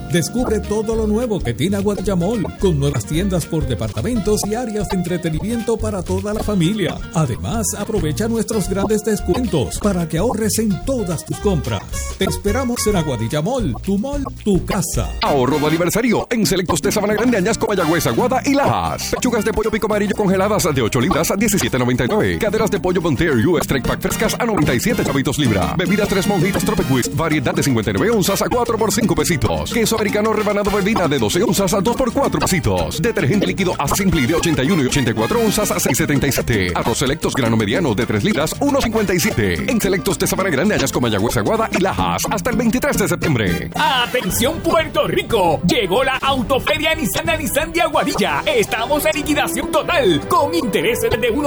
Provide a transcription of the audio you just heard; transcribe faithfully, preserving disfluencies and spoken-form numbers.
Descubre todo lo nuevo que tiene Aguadilla Mall, con nuevas tiendas por departamentos y áreas de entretenimiento para toda la familia. Además, aprovecha nuestros grandes descuentos para que ahorres en todas tus compras. Te esperamos en Aguadilla Mall, tu mall, tu casa. Ahorro de aniversario en Selectos de Sabana Grande, Añasco, Mayagüez, Aguada y Lajas. Pechugas de pollo pico amarillo congeladas de ocho libras a diecisiete noventa y nueve. Caderas de pollo Bonter U S Strike Pack frescas a noventa y siete chavitos libra. Bebidas tres monjitas Tropic variedad de cincuenta y nueve onzas a cuatro por cinco pesitos. Queso americano rebanado bebida de doce onzas a dos por cuatro pesitos. Detergente líquido a Simply de ochenta y uno y ochenta y cuatro onzas a seis setenta y siete. Arroz Selectos grano mediano de tres libras uno cincuenta y siete. En Selectos de Sabana Grande, Añasco, Mayagüez, Aguada y Lajas hasta el veintitrés de septiembre. ¡Atención Puerto Rico! Llegó la Autoferia Nissan a Nissan de Aguadilla. Estamos en liquidación total con intereses de uno